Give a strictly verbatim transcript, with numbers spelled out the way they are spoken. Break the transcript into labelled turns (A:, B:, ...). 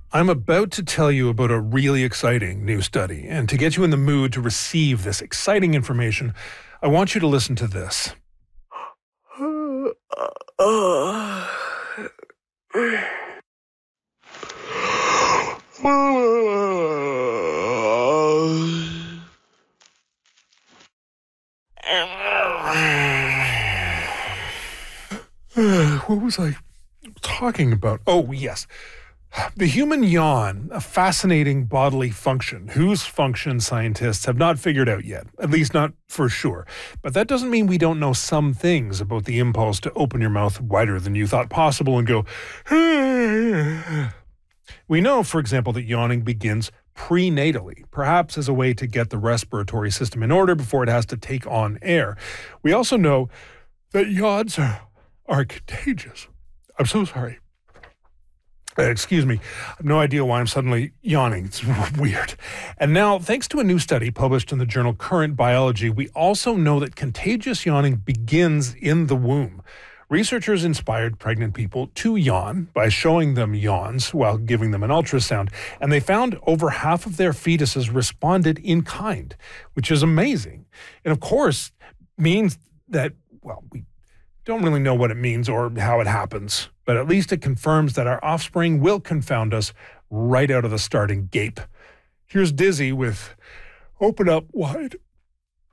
A: I'm about to tell you about a really exciting new study, and to get you in the mood to receive this exciting information, I want you to listen to this. What was I talking about? Oh, yes. The human yawn, a fascinating bodily function whose function scientists have not figured out yet, at least not for sure. But that doesn't mean we don't know some things about the impulse to open your mouth wider than you thought possible and go, We know, for example, that yawning begins prenatally, perhaps as a way to get the respiratory system in order before it has to take on air. We also know that yawns are, are contagious. I'm so sorry. Uh, excuse me. I have no idea why I'm suddenly yawning. It's weird. And now, thanks to a new study published in the journal Current Biology, we also know that contagious yawning begins in the womb. Researchers inspired pregnant people to yawn by showing them yawns while giving them an ultrasound, and they found over half of their fetuses responded in kind, which is amazing. And of course, means that, well, we don't really know what it means or how it happens, but at least it confirms that our offspring will confound us right out of the starting gape. Here's Dizzy with Open Up Wide.